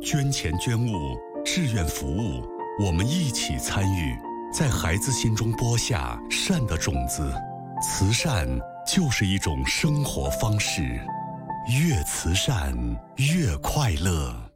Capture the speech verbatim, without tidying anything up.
捐钱捐物，志愿服务，我们一起参与，在孩子心中播下善的种子。慈善就是一种生活方式，越慈善越快乐。